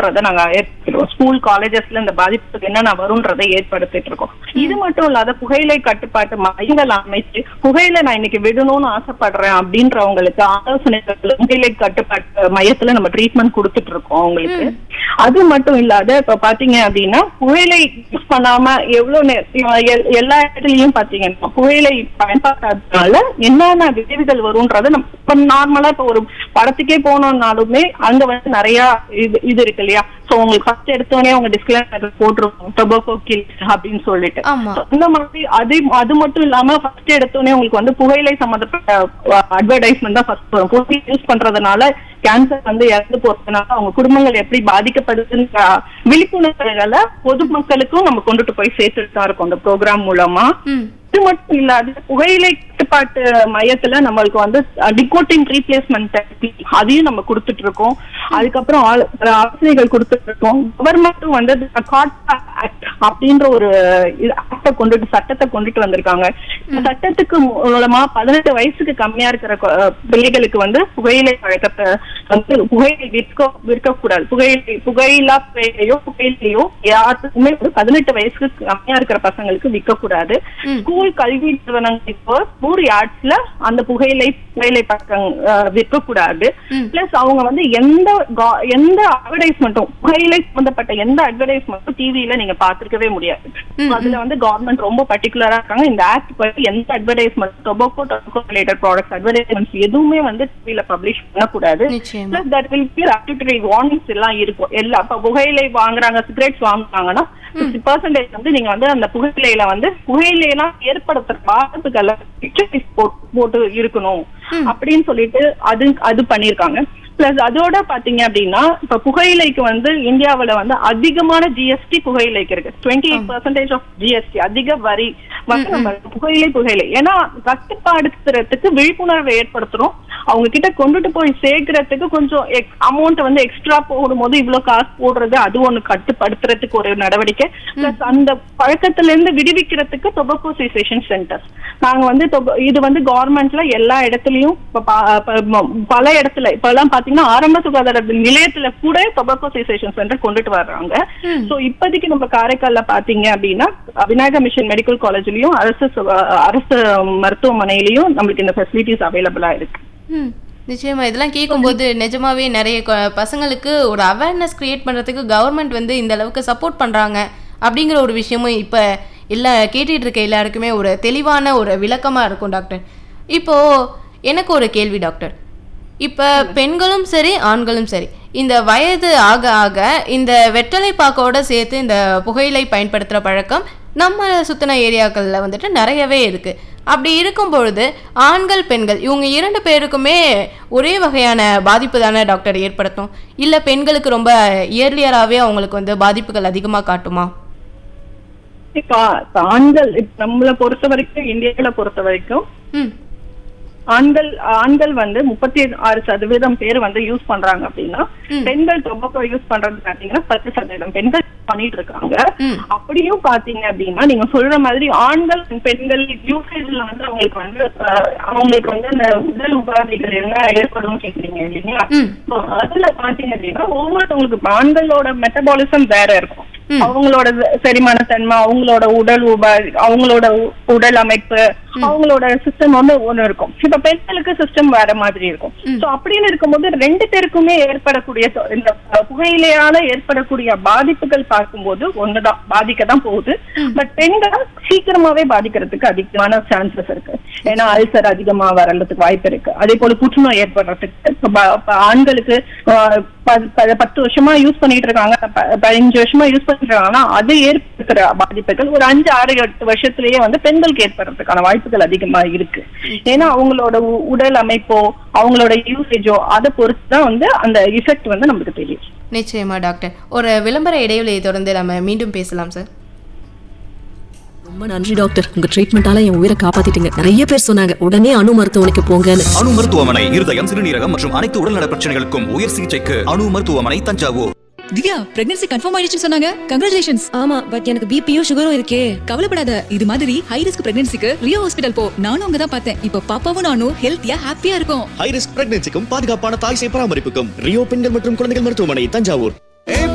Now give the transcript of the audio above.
விழிப்புணர்வுன்றதை நாங்க ஏற்படுத்திருக்கோம். ஸ்கூல் காலேஜஸ்ல இந்த பாதிப்புக்கு என்னென்ன வரும்ன்றதை ஏற்படுத்திட்டு இருக்கோம். இது மட்டும் இல்லாத புகையிலை கட்டுப்பாட்டு மையங்கள் அமைச்சு புகையில நான் இன்னைக்கு விடணும்னு ஆசைப்படுறேன் அப்படின்றவங்களுக்கு ஆலோசனைகள் புகையிலை கட்டுப்பாட்டு மையத்துல நம்ம ட்ரீட்மெண்ட் கொடுத்துட்டு இருக்கோம் அவங்களுக்கு. அது மட்டும் இல்லாத இப்ப பாத்தீங்க அப்படின்னா புகையிலை யூஸ் பண்ணாம எவ்வளவு எல்லா இடத்துலயும் பாத்தீங்கன்னா புகையிலை பயன்பாட்டாதனால என்னென்ன விளைவுகள் வரும்ன்றத நம்ம நார்மலா இப்ப ஒரு படத்துக்கே போனோம்னாலுமே அங்க வந்து நிறைய இது இருக்கு இல்லையா. சோ உங்களுக்கு ஃபர்ஸ்ட் எடுத்தோடனே அவங்க டிஸ்கிளைமர் போட்டுருவோம் டொபாக்கோ கில்ஸ் அப்படின்னு சொல்லிட்டு. அந்த மாதிரி அது மட்டும் இல்லாம ஃபர்ஸ்ட் எடுத்தோடனே உங்களுக்கு வந்து புகையிலை சம்பந்தப்பட்ட அட்வர்டைஸ்மெண்ட் தான் ஃபர்ஸ்ட் வரும். புகை யூஸ் பண்றதுனால கேன்சர் வந்து இறந்து போறதுனால அவங்க குடும்பங்கள் எப்படி பாதிக்கப்படுதுன்ற விழிப்புணர்வுகளை பொதுமக்களுக்கும் நம்ம கொண்டுட்டு போய் சேர்த்துட்டு தான் இருக்கோம் அந்த ப்ரோக்ராம் மூலமா. இது மட்டும் இல்லாத புகையிலை கட்டுப்பாட்டு மையத்துல நம்மளுக்கு வந்து நிக்கோட்டின் ரீப்ளேஸ்மெண்ட் தெரப்பி அதையும் நம்ம கொடுத்துட்டு இருக்கோம். அதுக்கப்புறம் ஆலோசனைகள் கொடுத்துட்டு இருக்கோம். கவர்மெண்ட்டும் வந்து அப்படின்ற ஒரு சட்டத்தை கொண்டுட்டு வந்திருக்காங்க. சட்டத்துக்கு மூலமா 18 வயசுக்கு கம்மியா இருக்கிற பிள்ளைகளுக்கு வந்து புகையிலை பழக்கத்தை வந்து புகையிலை விற்கக்கூடாது. புகையிலா புகையிலையோ யாருக்குமே 18 வயசுக்கு கம்மியா இருக்கிற பசங்களுக்கு விற்கக்கூடாது. ஸ்கூல் கல்வி நிறுவனங்களுக்கு 100 யார்ட்ஸ்ல அந்த புகையிலை பழக்கம் விற்கக்கூடாது. பிளஸ் அவங்க வந்து எந்த அட்வர்டைஸ்மெண்ட்டும் புகையிலை சம்பந்தப்பட்ட எந்த அட்வர்டைஸ்மெண்ட்டும் டிவில நீங்க பாத்துக்கவே முடியாது. அதுல வந்து கவர்மெண்ட் ரொம்ப பர்டிகுலரா இருக்காங்க. இந்த ஆக்ட் பத்தி எந்த advertisement tobacco related products advertisements எதுவுமே வந்து டிவில பப்ளிஷ் பண்ணக்கூடாது. Plus that will be regulatory warnings எல்லாம் இருக்கும். எல்லா புகையிலை வாங்குறாங்க, சிகரெட்ஸ் வாங்குறாங்கன்னா 50% வந்து நீங்க வந்து அந்த புகையிலையெல்லாம் ஏற்படுத்துற பாதிப்புகளை போட்டு இருக்கணும் அப்படின்னு சொல்லிட்டு அது பண்ணிருக்காங்க. பிளஸ் அதோட பாத்தீங்க அப்படின்னா இப்ப புகையிலைக்கு வந்து இந்தியாவில வந்து அதிகமான ஜிஎஸ்டி புகையிலைக்கு இருக்கு. 28% ஆஃப் ஜிஎஸ்டி அதிக வரி வந்து நம்ம புகையிலை ஏன்னா கட்டுப்பாடுறதுக்கு விழிப்புணர்வை ஏற்படுத்துறோம். அவங்க கிட்ட கொண்டுட்டு போய் சேர்க்கறதுக்கு கொஞ்சம் அமௌண்ட் வந்து எக்ஸ்ட்ரா போடும்போது இவ்வளவு காசு போடுறது அது ஒண்ணு கட்டுப்படுத்துறதுக்கு ஒரு நடவடிக்கை. பிளஸ் அந்த பழக்கத்துல இருந்து விடுவிக்கிறதுக்கு டொபாக்கோ செசேஷன் சென்டர்ஸ் நாங்க வந்து இது வந்து கவர்மெண்ட்ல எல்லா இடத்துலயும் பல இடத்துல இப்ப எல்லாம் பாத்தீங்கன்னா ஆரம்ப சுகாதார நிலையத்துல கூட டொபாக்கோ செசேஷன் சென்டர் கொண்டுட்டு வர்றாங்க. சோ இப்போதைக்கு நம்ம காரைக்கால்ல பாத்தீங்க அப்படின்னா விநாயகா மிஷன் மெடிக்கல் காலேஜ்லயும் அரசு மருத்துவமனையிலயும் நம்மளுக்கு இந்த ஃபெசிலிட்டிஸ் அவைலபிளா இருக்கு. நிச்சயமா இதெல்லாம் கேட்கும்போது நிஜமாவே நிறைய பசங்களுக்கு ஒரு அவேர்னஸ் கிரியேட் பண்றதுக்கு கவர்மெண்ட் வந்து இந்த அளவுக்கு சப்போர்ட் பண்றாங்க அப்படிங்கிற ஒரு விஷயமும் இப்ப கேட்டுட்டு இருக்க எல்லாருக்குமே ஒரு தெளிவான ஒரு விளக்கமா இருக்கும் டாக்டர். இப்போ எனக்கு ஒரு கேள்வி டாக்டர். இப்போ பெண்களும் சரி ஆண்களும் சரி இந்த வயது ஆக ஆக இந்த வெற்றலை பாக்கோட சேர்த்து இந்த புகையிலை பயன்படுத்துகிற பழக்கம் நம்ம சுத்தின ஏரியாக்களில் வந்துட்டு நிறையவே இருக்குது. அப்படி இருக்கும் பொழுது ஆண்கள் பெண்கள் இவங்க 2 பேருக்குமே ஒரே வகையான பாதிப்பு தானே டாக்டர் ஏற்படுத்தும், இல்லை பெண்களுக்கு ரொம்ப இயர்லியராகவே அவங்களுக்கு வந்து பாதிப்புகள் அதிகமாக காட்டுமா? ஆண்கள் நம்மளை பொறுத்த வரைக்கும் இந்தியாவில பொறுத்த வரைக்கும் ஆண்கள் வந்து 36% பேர் வந்து யூஸ் பண்றாங்க அப்படின்னா பெண்கள் டொபாக்கோ யூஸ் பண்றது பாத்தீங்கன்னா 10% பெண்கள் பண்ணிட்டு இருக்காங்க. அப்படியும் பாத்தீங்க அப்படின்னா நீங்க சொல்ற மாதிரி ஆண்கள் பெண்கள் யூசேஜ்ல வந்து அவங்களுக்கு வந்து இந்த உடல் உபாதைகள் என்ன ஏற்படும் கேக்குறீங்க இல்லைங்களா? அதுல பாத்தீங்க அப்படின்னா ஒவ்வொருத்தவங்களுக்கு ஆண்களோட மெட்டபாலிசம் வேற இருக்கும். அவங்களோட செரிமான தன்மை, அவங்களோட அவங்களோட உடல் அமைப்பு, அவங்களோட சிஸ்டம் வந்து ஒண்ணு இருக்கும். இப்ப பெண்களுக்கு சிஸ்டம் வேற மாதிரி இருக்கும். சோ அப்படின்னு இருக்கும்போது 2 பேருக்குமே ஏற்படக்கூடிய இந்த புகையிலையால ஏற்படக்கூடிய பாதிப்புகள் பார்க்கும்போது ஒண்ணுதான் பாதிக்கதான் போகுது. பட் பெண்கள் சீக்கிரமாவே பாதிக்கிறதுக்கு அதிகமான சான்சஸ் இருக்கு. ஏன்னா அல்சர் அதிகமா வரதுக்கு வாய்ப்பு இருக்கு. அதே போல புற்றுநோய் ஏற்படுறதுக்கு ஆண்களுக்கு 10 வருஷமா யூஸ் பண்ணிட்டு இருக்காங்க, 15 வருஷமா யூஸ் பண்ணிட்டு இருக்காங்கன்னா அது ஏற்படுத்துற பாதிப்புகள் ஒரு 5, 6, 8 வருஷத்திலேயே வந்து பெண்களுக்கு ஏற்படுறதுக்கான வாய்ப்புகள் அதிகமா இருக்கு. ஏன்னா அவங்களோட உடல் அமைப்போ அவங்களோட யூசேஜோ அதை பொறுத்துதான் வந்து அந்த எஃபெக்ட் வந்து நமக்கு தெரியும். நிச்சயமா டாக்டர். ஒரு விளம்பர இடைவெளியை தொடர்ந்து நம்ம மீண்டும் பேசலாம் சார். ரொம்ப நன்றி டாக்டர், உங்க ட்ரீட்மெண்டால என் உயிரை காப்பாத்திட்டீங்க. நிறைய பேர் சொன்னாங்க உடனே அணு மருத்துவமனைக்கு போங்கன்னு. அணு மருத்துவமனை இருதயம், சிறுநீரகம் மற்றும் அனைத்து உடல்நல பிரச்சனைகளுக்கும் உயர் சிகிச்சைக்கு அணு மருத்துவமனை தஞ்சாவூர். திவ்யா, பிரெக்னன்சி கன்ஃபார்ம் ஆயிடுச்சுன்னு சொன்னாங்க. கங்க்ராச்சுலேஷன்ஸ். ஆமா, பட் எனக்கு பிபியும் சுகரும் இருக்கே. கவலைப்படாத, இது மாதிரி ஹை ரிஸ்க் பிரெக்னன்சிக்கு ரியோ ஹாஸ்பிடல் போ. நானும் அங்க தான் பார்த்தேன். இப்போ பாப்பாவும் நானும் ஹெல்த்தியா ஹாப்பியா இருக்கும். ஹை ரிஸ்க் பிரெக்னன்சிக்கும் பாதுகாப்பான தாய் சேய் பராமரிப்புக்கும் ரியோ பெண்கள் மற்றும் குழந்தைகள் மருத்துவமனை தஞ்சாவூர்.